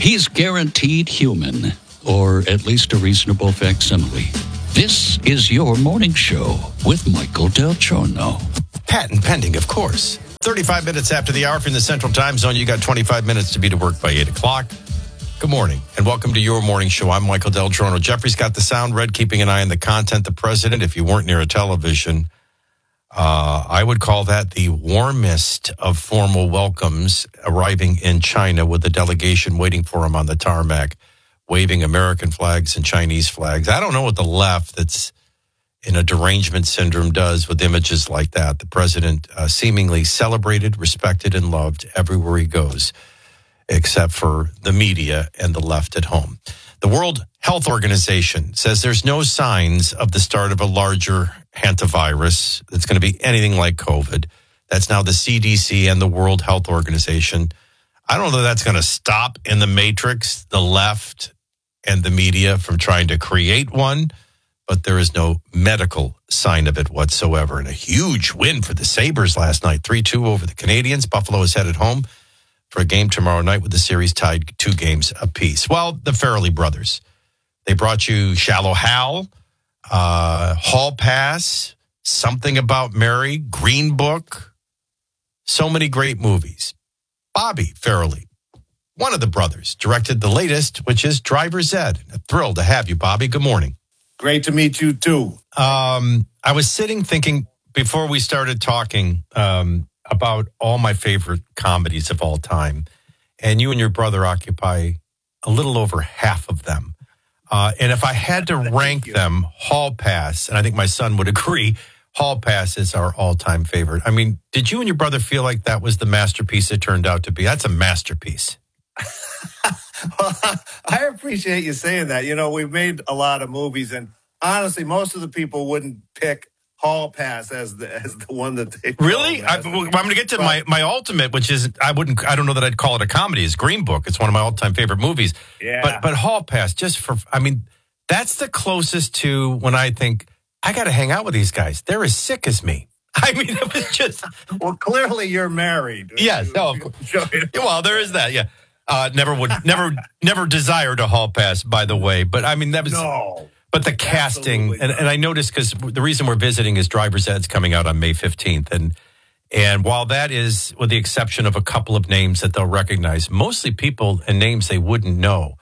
He's guaranteed human, or at least a reasonable facsimile. This is your morning show with Michael Del Giorno. Patent pending, of course. 35 minutes after the hour from the Central Time Zone. You got 25 minutes to be to work by 8 o'clock. Good morning, and welcome to your morning show. I'm Michael Del Giorno. Jeffrey's got the sound red, keeping an eye on the content. The president, if you weren't near a television, I would call that the warmest of formal welcomes, arriving in China with a delegation waiting for him on the tarmac, waving American flags and Chinese flags. I don't know what the left that's in a derangement syndrome does with images like that. The president seemingly celebrated, respected, and loved everywhere he goes, except for the media and the left at home. The World Health Organization says there's no signs of the start of a larger hantavirus that's going to be anything like COVID. That's now the CDC and the World Health Organization. I don't know that that's going to stop in the matrix, the left and the media from trying to create one, but there is no medical sign of it whatsoever. And a huge win for the Sabres last night, 3-2 over the Canadiens. Buffalo is headed home for a game tomorrow night with the series tied 2 games apiece. Well, the Farrelly brothers, they brought you Shallow Hal, Hall Pass, Something About Mary, Green Book, so many great movies. Bobby Farrelly, one of the brothers, directed the latest, which is Driver's Ed. Thrilled to have you, Bobby. Good morning. Great to meet you, too. I was sitting thinking before we started talking about all my favorite comedies of all time, and you and your brother occupy a little over half of them. And if I had to rank them, Hall Pass, and I think my son would agree, Hall Pass is our all-time favorite. I mean, did you and your brother feel like that was the masterpiece it turned out to be? That's a masterpiece. Well, I appreciate you saying that. You know, we've made a lot of movies, and honestly, most of the people wouldn't pick Hall Pass as the one that they really. I'm going to get to my ultimate, which is I don't know that I'd call it a comedy. It's Green Book. It's one of my all-time favorite movies. Yeah. But Hall Pass, that's the closest to when I think I got to hang out with these guys. They're as sick as me. I mean, it was just. Well, clearly you're married. Yes. No. Well, there is that. Yeah. Never desired a Hall Pass, by the way. But I mean, that was no. But the casting, and I noticed because the reason we're visiting is Driver's Ed's coming out on May 15th. And while that is, with the exception of a couple of names that they'll recognize, mostly people and names they wouldn't know.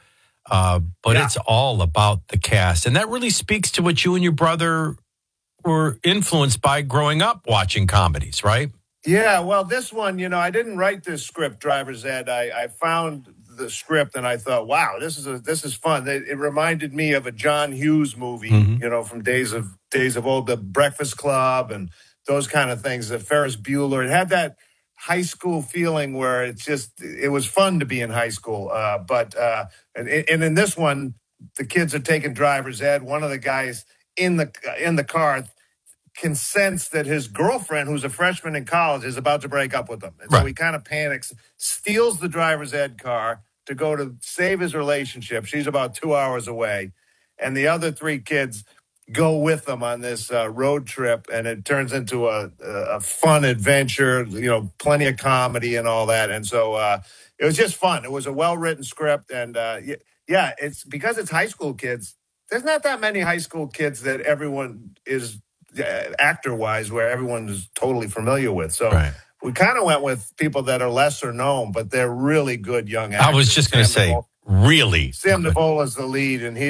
It's all about the cast. And that really speaks to what you and your brother were influenced by growing up watching comedies, right? Yeah, well, this one, you know, I didn't write this script, Driver's Ed. I found the script and I thought, wow, this is fun. It reminded me of a John Hughes movie, you know, from days of old, The Breakfast Club and those kind of things. The Ferris Bueller. It had that high school feeling where it was fun to be in high school. And in this one, the kids are taking Driver's Ed. One of the guys in the car can sense that his girlfriend, who's a freshman in college, is about to break up with him. And so he kind of panics, steals the Driver's Ed car to go to save his relationship. She's about 2 hours away. And the other 3 kids go with them on this road trip, and it turns into a fun adventure, you know, plenty of comedy and all that. And so it was just fun. It was a well-written script. And, it's because it's high school kids. There's not that many high school kids that everyone is actor-wise where everyone is totally familiar with. So we kind of went with people that are lesser known, but they're really good young actors. I was just going to say, really. Sam Nivola's the lead, and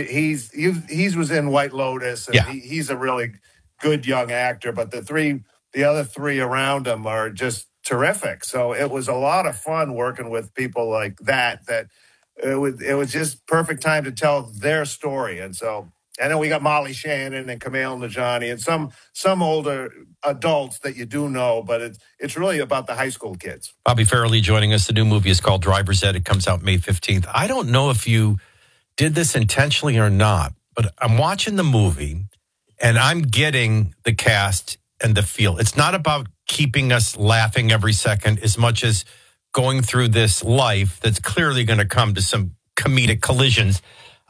he was in White Lotus, and he's a really good young actor, but the other 3 around him are just terrific. So it was a lot of fun working with people like that it was just perfect time to tell their story. And then we got Molly Shannon and Kumail Nanjiani and some older adults that you do know, but it's really about the high school kids. Bobby Farrelly joining us. The new movie is called Driver's Ed. It comes out May 15th. I don't know if you did this intentionally or not, but I'm watching the movie and I'm getting the cast and the feel. It's not about keeping us laughing every second as much as going through this life that's clearly going to come to some comedic collisions.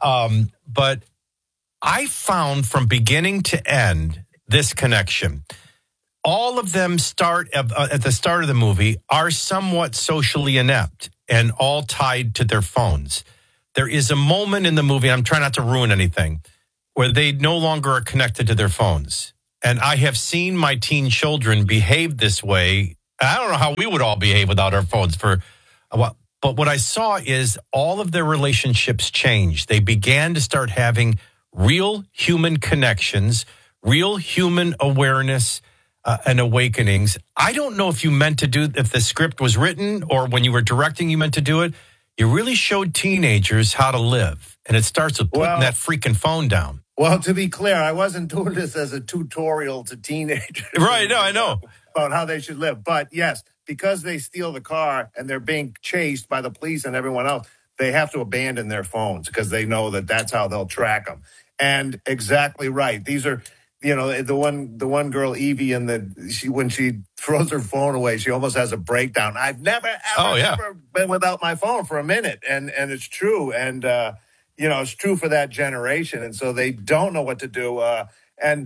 But I found from beginning to end this connection. All of them start at the start of the movie are somewhat socially inept. and all tied to their phones. There is a moment in the movie, I'm trying not to ruin anything, where they no longer are connected to their phones. And I have seen my teen children behave this way. I don't know how we would all behave without our phones for a while. But what I saw is all of their relationships changed. They began to start having real human connections, real human awareness, and awakenings. I don't know if you meant to do, if the script was written or when you were directing, you meant to do it. You really showed teenagers how to live. And it starts with putting that freaking phone down. Well, to be clear, I wasn't doing this as a tutorial to teenagers. Right, no, I know. About how they should live. But yes, because they steal the car and they're being chased by the police and everyone else, they have to abandon their phones because they know that that's how they'll track them. And exactly right. These are, the one girl, Evie, when she throws her phone away, she almost has a breakdown. I've never, ever been without my phone for a minute. And it's true. And, it's true for that generation. And so they don't know what to do. And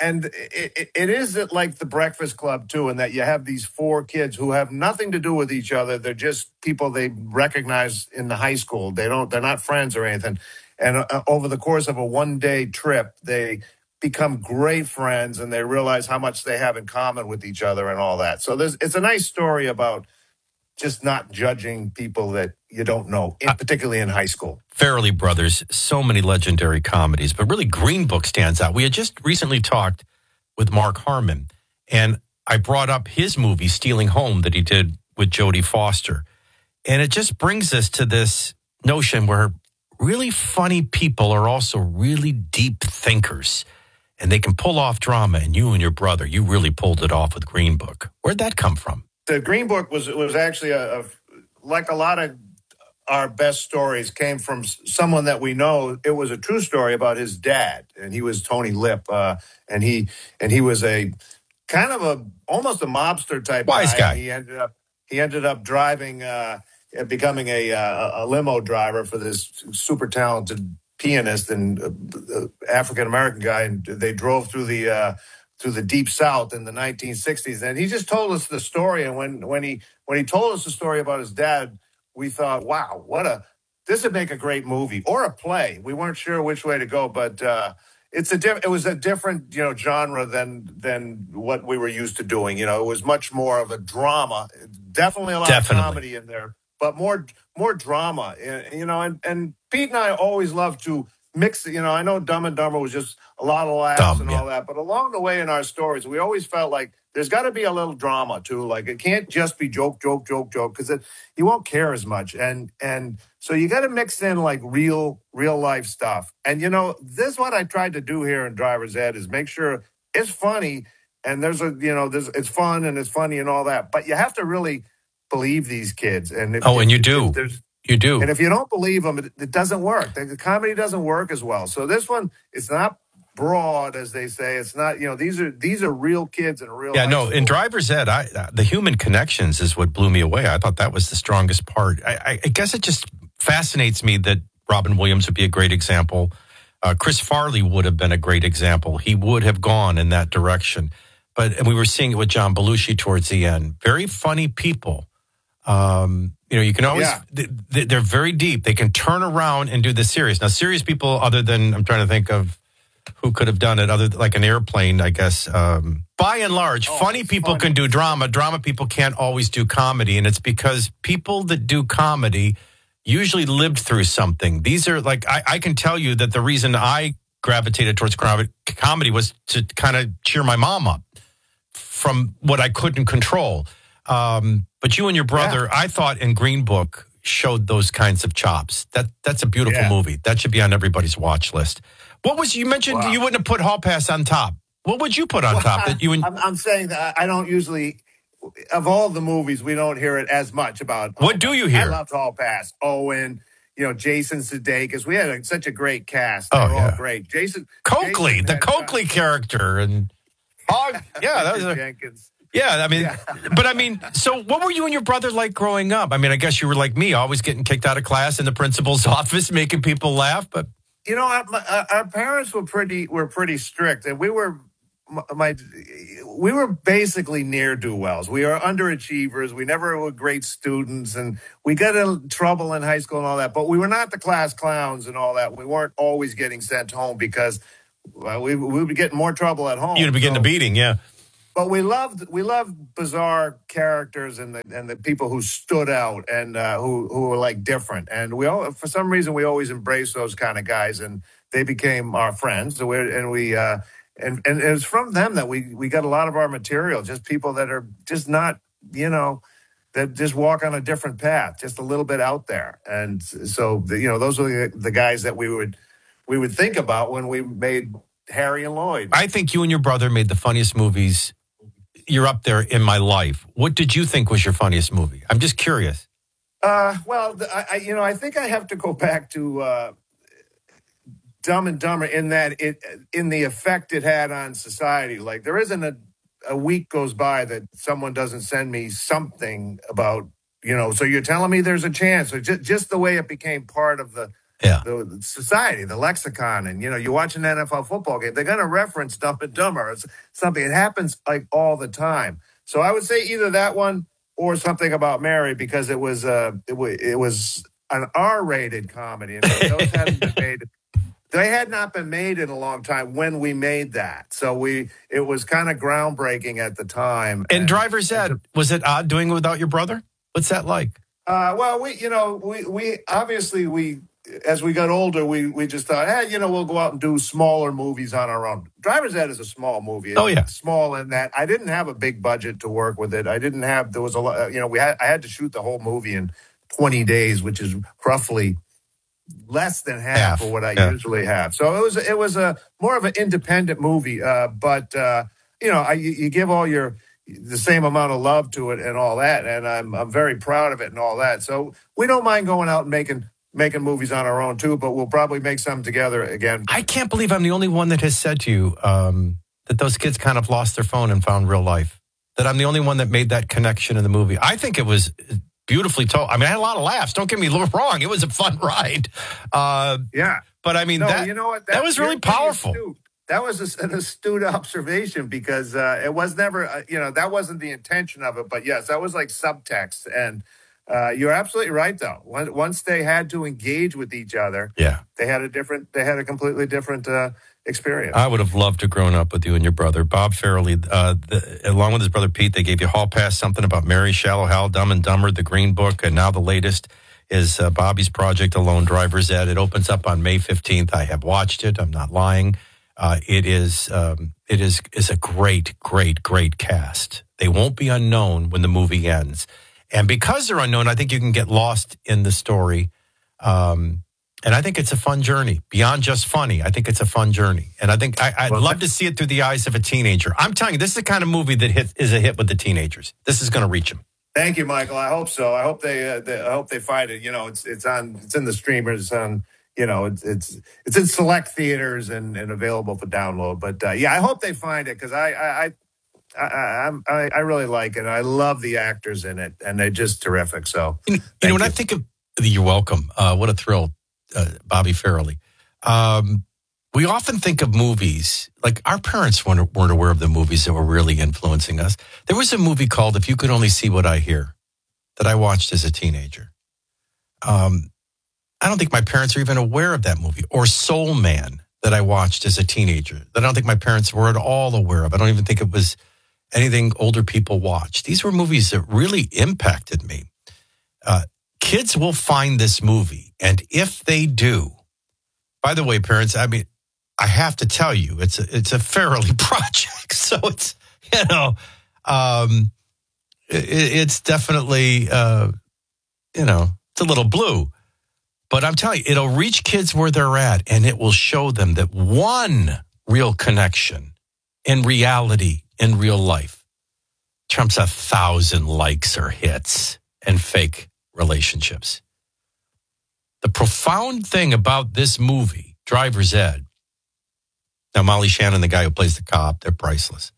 it is like the Breakfast Club, too, in that you have these four kids who have nothing to do with each other. They're just people they recognize in the high school. They're not friends or anything. And over the course of a one-day trip, they become great friends and they realize how much they have in common with each other and all that. So it's a nice story about just not judging people that you don't know, particularly in high school. Farrelly Brothers, so many legendary comedies, but really Green Book stands out. We had just recently talked with Mark Harmon, and I brought up his movie, Stealing Home, that he did with Jodie Foster. And it just brings us to this notion where really funny people are also really deep thinkers, and they can pull off drama. And you and your brother, you really pulled it off with Green Book. Where'd that come from? The Green Book was actually like a lot of our best stories came from someone that we know. It was a true story about his dad, and he was Tony Lip, and he was a kind of almost a mobster type wise guy. He ended up driving, becoming a limo driver for this super talented pianist and African American guy, and they drove through the Deep South in the 1960s. And he just told us the story. And when he told us the story about his dad, we thought, wow, this would make a great movie or a play. We weren't sure which way to go, but it was a different genre than what we were used to doing. It was much more of a drama. Definitely a lot of comedy in there, but more drama. And Pete and I always love to mix. I know Dumb and Dumber was just a lot of laughs and all that, but along the way in our stories, we always felt like there's got to be a little drama too. Like it can't just be joke, because you won't care as much. And so you got to mix in like real life stuff. And this is what I tried to do here in Driver's Ed is make sure it's funny and it's fun and it's funny and all that. But you have to really believe these kids. And and you do. You do. And if you don't believe them, it doesn't work. The comedy doesn't work as well. So this one, it's not broad, as they say. It's not, these are real kids and real. Yeah, no, in Driver's Ed, the human connections is what blew me away. I thought that was the strongest part. I guess it just fascinates me that Robin Williams would be a great example. Chris Farley would have been a great example. He would have gone in that direction. And we were seeing it with John Belushi towards the end. Very funny people. You can always, they're very deep. They can turn around and do the serious. Now, serious people, other than, I'm trying to think of who could have done it, other than like an airplane, I guess. By and large, funny people can do drama. Drama people can't always do comedy. And it's because people that do comedy usually lived through something. These are like, I can tell you that the reason I gravitated towards comedy was to kind of cheer my mom up from what I couldn't control. But you and your brother, I thought in Green Book showed those kinds of chops. That's a beautiful movie. That should be on everybody's watch list. What was you mentioned? You wouldn't have put Hall Pass on top. What would you put on top? I'm saying that I don't usually. Of all the movies, we don't hear it as much about. What do you hear? I loved Hall Pass. Owen, Jason Sudeikis. We had such a great cast. They were all great. Jason Coakley, the Coakley character, and that was Jenkins. Yeah, so what were you and your brother like growing up? I guess you were like me, always getting kicked out of class in the principal's office, making people laugh. But our parents were pretty strict, and we were basically ne'er-do-wells. We are underachievers. We never were great students, and we got in trouble in high school and all that. But we were not the class clowns and all that. We weren't always getting sent home because we would be getting more trouble at home. You'd be getting a beating, yeah. But we loved bizarre characters and the people who stood out and who were like different. And for some reason we always embraced those kind of guys, and they became our friends. So and it was from them that we got a lot of our material. Just people that are just not, that just walk on a different path, just a little bit out there. And so those are the guys that we would think about when we made Harry and Lloyd. I think you and your brother made the funniest movies. You're up there in my life. What did you think was your funniest movie? I'm just curious. Well, I think I have to go back to Dumb and Dumber in that in the effect it had on society. Like there isn't a week goes by that someone doesn't send me something about, so you're telling me there's a chance. So just the way it became part of the society, the lexicon, and you watch an NFL football game, they're going to reference Dumb and Dumber. It's something it happens like all the time. So I would say either that one or Something About Mary, because it was an R-rated comedy. And those hadn't been made. They had not been made in a long time when we made that. So it was kind of groundbreaking at the time. And Driver's Ed, was it odd doing it without your brother? What's that like? Well, we obviously as we got older, we just thought, we'll go out and do smaller movies on our own. Driver's Ed is a small movie. It's small in that I didn't have a big budget to work with it. There was a lot, I had to shoot the whole movie in 20 days, which is roughly less than half of what I usually have. So it was a more of an independent movie. But you give all the same amount of love to it and all that. And I'm very proud of it and all that. So we don't mind going out and making movies on our own too, but we'll probably make some together again. I can't believe I'm the only one that has said to you that those kids kind of lost their phone and found real life. That I'm the only one that made that connection in the movie. I think it was beautifully told. I mean, I had a lot of laughs. Don't get me wrong. It was a fun ride. Yeah. But I mean, that was really powerful. That was an astute observation because it was never, that wasn't the intention of it. But yes, that was like subtext. And you're absolutely right, though. Once they had to engage with each other, they had a completely different experience. I would have loved to have grown up with you and your brother, Bob Farrelly. Along with his brother Pete, they gave you Hall Pass, Something About Mary, Shallow Hal, Dumb and Dumber, The Green Book, and now the latest is Bobby's Project Alone, Driver's Ed. It opens up on May 15th. I have watched it. I'm not lying. It is a great, great, great cast. They won't be unknown when the movie ends. And because they're unknown, I think you can get lost in the story. And I think it's a fun journey. Beyond just funny, I think it's a fun journey. And I think I'd love to see it through the eyes of a teenager. I'm telling you, this is the kind of movie that is a hit with the teenagers. This is going to reach them. Thank you, Michael. I hope so. I hope they find it. It's in the streamers. It's in select theaters and available for download. But I hope they find it because I really like it. I love the actors in it, and they're just terrific. So, when I think of you're welcome. What a thrill, Bobby Farrelly. We often think of movies like our parents weren't aware of the movies that were really influencing us. There was a movie called "If You Could Only See What I Hear" that I watched as a teenager. I don't think my parents are even aware of that movie. Or Soul Man that I watched as a teenager that I don't think my parents were at all aware of. I don't even think it was anything older people watched. These were movies that really impacted me. Kids will find this movie, and if they do, by the way, parents, I mean, I have to tell you, it's a Farrelly project, so it's it's definitely it's a little blue, but I'm telling you, it'll reach kids where they're at, and it will show them that one real connection in reality, in real life, trumps 1,000 likes or hits and fake relationships. The profound thing about this movie, Driver's Ed, now Molly Shannon, the guy who plays the cop, they're priceless,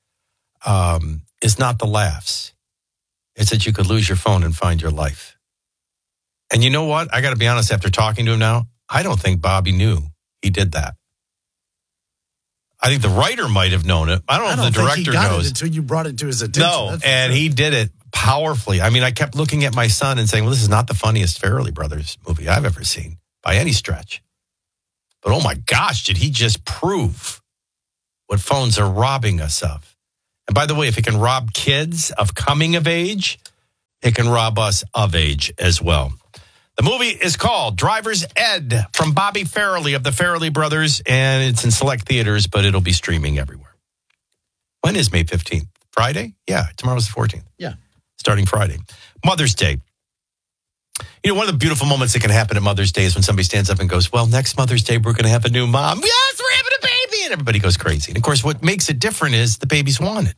is not the laughs. It's that you could lose your phone and find your life. And you know what? I got to be honest, after talking to him now, I don't think Bobby knew he did that. I think the writer might have known it. I don't know if the director knows. It until you brought it to his attention. No, and he did it powerfully. I mean, I kept looking at my son and saying, well, this is not the funniest Farrelly Brothers movie I've ever seen by any stretch. But oh my gosh, did he just prove what phones are robbing us of? And by the way, if it can rob kids of coming of age, it can rob us of age as well. The movie is called Driver's Ed from Bobby Farrelly of the Farrelly Brothers, and it's in select theaters, but it'll be streaming everywhere. When is May 15th? Friday? Yeah, tomorrow's the 14th. Yeah. Starting Friday. Mother's Day. You know, one of the beautiful moments that can happen at Mother's Day is when somebody stands up and goes, well, next Mother's Day, we're going to have a new mom. Yes, we're having a baby. And everybody goes crazy. And of course, what makes it different is the baby's wanted.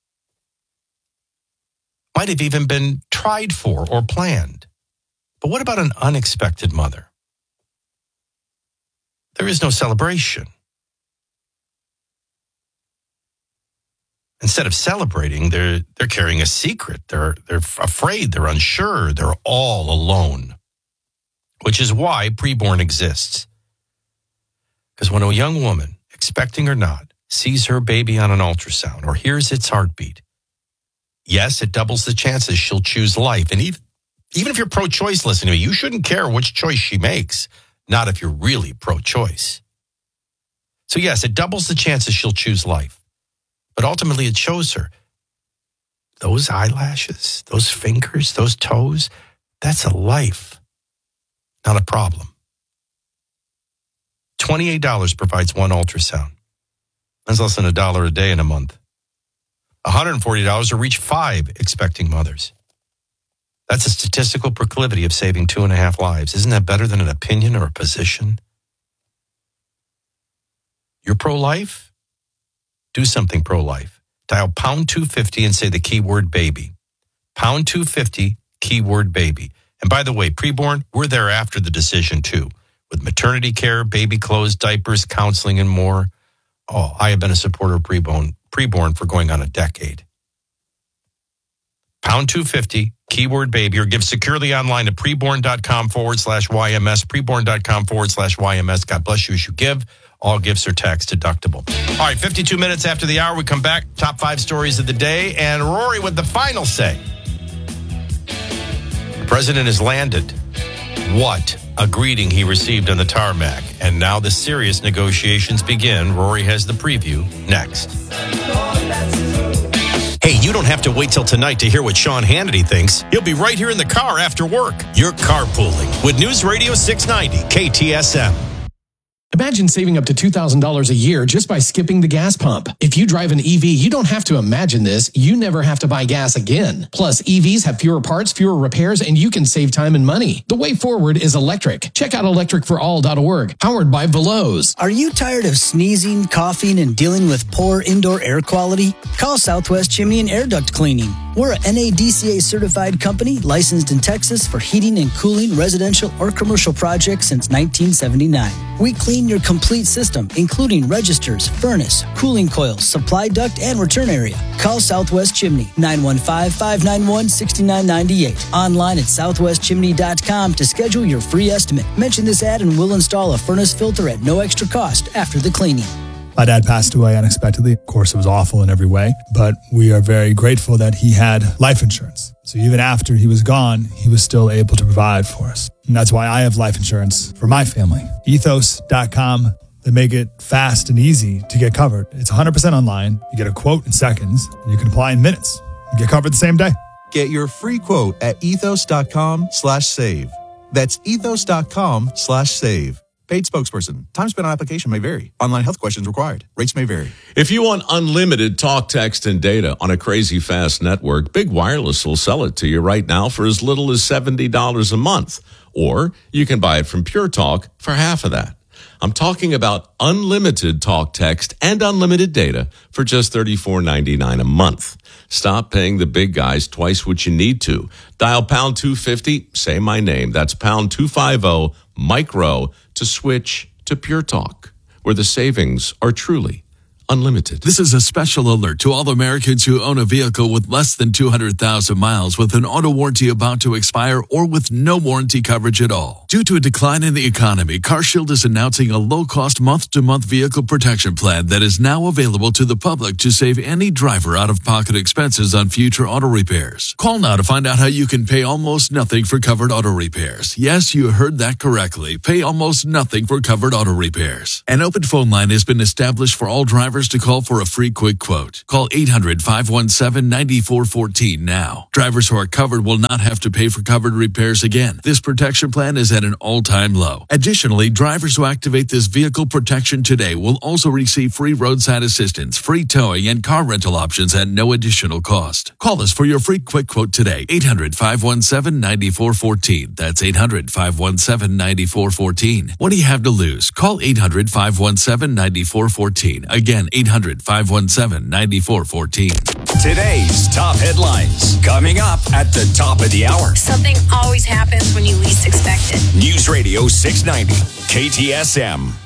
Might have even been tried for or planned. But what about an unexpected mother? There is no celebration. Instead of celebrating, they're carrying a secret. They're afraid. They're unsure. They're all alone, which is why preborn exists. Because when a young woman, expecting or not, sees her baby on an ultrasound or hears its heartbeat, yes, it doubles the chances she'll choose life. And even if you're pro-choice, listen to me, you shouldn't care which choice she makes, not if you're really pro-choice. So yes, it doubles the chances she'll choose life. But ultimately, it shows her those eyelashes, those fingers, those toes, that's a life, not a problem. $28 provides one ultrasound. That's less than $1 a day in a month. $140 to reach 5 expecting mothers. That's a statistical proclivity of saving 2.5 lives. Isn't that better than an opinion or a position? You're pro-life? Do something pro-life. Dial pound 250 and say the keyword baby. Pound 250, keyword baby. And by the way, preborn, we're there after the decision too. With maternity care, baby clothes, diapers, counseling, and more. Oh, I have been a supporter of preborn for going on a decade. Pound 250, keyword baby, or give securely online at preborn.com/YMS, preborn.com/YMS. God bless you as you give. All gifts are tax deductible. All right, 52 minutes after the hour, we come back. Top 5 stories of the day. And Rory with the final say. The president has landed. What a greeting he received on the tarmac. And now the serious negotiations begin. Rory has the preview next. Hey, you don't have to wait till tonight to hear what Sean Hannity thinks. He'll be right here in the car after work. You're carpooling with News Radio 690 KTSM. Imagine saving up to $2,000 a year just by skipping the gas pump. If you drive an EV, you don't have to imagine this. You never have to buy gas again. Plus, EVs have fewer parts, fewer repairs, and you can save time and money. The way forward is electric. Check out electricforall.org, powered by Veloz. Are you tired of sneezing, coughing, and dealing with poor indoor air quality? Call Southwest Chimney and Air Duct Cleaning. We're a NADCA certified company licensed in Texas for heating and cooling residential or commercial projects since 1979. We clean your complete system, including registers, furnace, cooling coils, supply duct, and return area. Call Southwest Chimney, 915-591-6998. Online at southwestchimney.com to schedule your free estimate. Mention this ad and we'll install a furnace filter at no extra cost after the cleaning. My dad passed away unexpectedly. Of course, it was awful in every way, but we are very grateful that he had life insurance. So even after he was gone, he was still able to provide for us. And that's why I have life insurance for my family. Ethos.com. They make it fast and easy to get covered. It's 100% online. You get a quote in seconds, and you can apply in minutes. You get covered the same day. Get your free quote at ethos.com/save. That's ethos.com/save. Paid spokesperson. Time spent on application may vary. Online health questions required. Rates may vary. If you want unlimited talk, text, and data on a crazy fast network, Big Wireless will sell it to you right now for as little as $70 a month. Or you can buy it from Pure Talk for half of that. I'm talking about unlimited talk, text, and unlimited data for just $34.99 a month. Stop paying the big guys twice what you need to. Dial pound 250, say my name. That's pound 250, micro, to switch to Pure Talk, where the savings are truly Unlimited. This is a special alert to all Americans who own a vehicle with less than 200,000 miles with an auto warranty about to expire or with no warranty coverage at all. Due to a decline in the economy, CarShield is announcing a low-cost month-to-month vehicle protection plan that is now available to the public to save any driver out-of-pocket expenses on future auto repairs. Call now to find out how you can pay almost nothing for covered auto repairs. Yes, you heard that correctly. Pay almost nothing for covered auto repairs. An open phone line has been established for all drivers to call for a free quick quote. Call 800-517-9414 now. Drivers who are covered will not have to pay for covered repairs again. This protection plan is at an all-time low. Additionally, drivers who activate this vehicle protection today will also receive free roadside assistance, free towing, and car rental options at no additional cost. Call us for your free quick quote today. 800-517-9414. That's 800-517-9414. What do you have to lose? Call 800-517-9414. Again, 800-517-9414. Today's top headlines coming up at the top of the hour. Something always happens when you least expect it. News Radio 690, KTSM.